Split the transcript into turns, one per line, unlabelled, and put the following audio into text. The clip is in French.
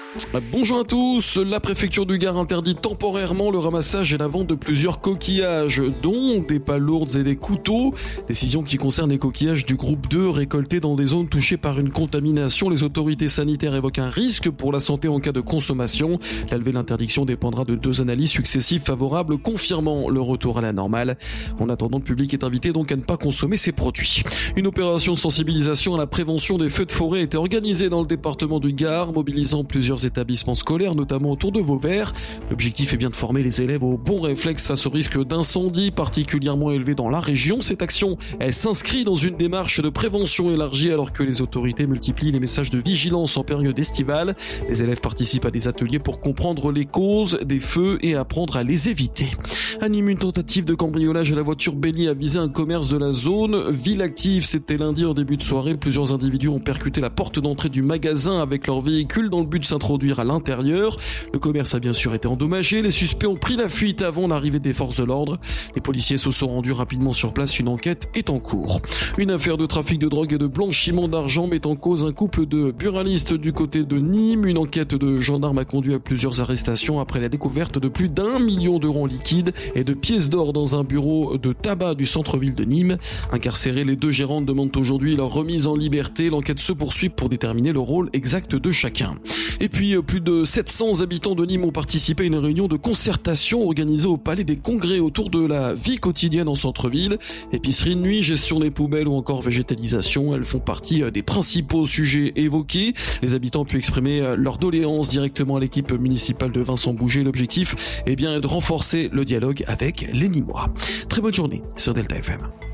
Bonjour à tous. La préfecture du Gard interdit temporairement le ramassage et la vente de plusieurs coquillages, dont des palourdes et des couteaux. Décision qui concerne les coquillages du groupe 2 récoltés dans des zones touchées par une contamination. Les autorités sanitaires évoquent un risque pour la santé en cas de consommation. La levée de l'interdiction dépendra de 2 analyses successives favorables confirmant le retour à la normale. En attendant, le public est invité donc à ne pas consommer ces produits. Une opération de sensibilisation à la prévention des feux de forêt a été organisée dans le département du Gard, mobilisant plusieurs établissements scolaires, notamment autour de Vauvert. L'objectif est bien de former les élèves aux bons réflexes face au risque d'incendie particulièrement élevé dans la région. Cette action, elle s'inscrit dans une démarche de prévention élargie alors que les autorités multiplient les messages de vigilance en période estivale. Les élèves participent à des ateliers pour comprendre les causes des feux et apprendre à les éviter. À Nîmes, une tentative de cambriolage à la voiture bélier a visé un commerce de la zone. Ville active, c'était lundi en début de soirée. Plusieurs individus ont percuté la porte d'entrée du magasin avec leur véhicule dans le but de s'introduire à l'intérieur. Le commerce a bien sûr été endommagé. Les suspects ont pris la fuite avant l'arrivée des forces de l'ordre. Les policiers se sont rendus rapidement sur place. Une enquête est en cours. Une affaire de trafic de drogue et de blanchiment d'argent met en cause un couple de buralistes du côté de Nîmes. Une enquête de gendarmes a conduit à plusieurs arrestations après la découverte de plus d'1 million d'euros en liquide et de pièces d'or dans un bureau de tabac du centre-ville de Nîmes. Incarcérés, les 2 gérants demandent aujourd'hui leur remise en liberté. L'enquête se poursuit pour déterminer le rôle exact de chacun. Et puis, plus de 700 habitants de Nîmes ont participé à une réunion de concertation organisée au Palais des Congrès autour de la vie quotidienne en centre-ville. Épicerie de nuit, gestion des poubelles ou encore végétalisation, elles font partie des principaux sujets évoqués. Les habitants ont pu exprimer leurs doléances directement à l'équipe municipale de Vincent Bouger. L'objectif est bien de renforcer le dialogue avec les Nîmois. Très bonne journée sur Delta FM.